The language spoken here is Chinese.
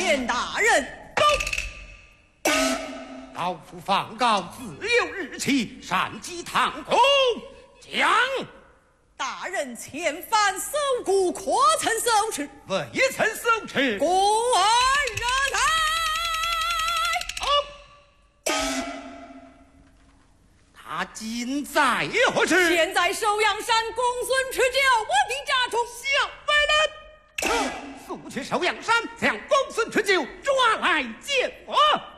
见大人。 老夫放告自有日期，上击唐宫将。 大人前番搜谷，可曾搜持？ 未曾搜持。 公安人来。 他今在何处？ 现在寿阳山公孙持酒我的家中。 小白人，速去寿阳山，将公孙持酒抓来见我。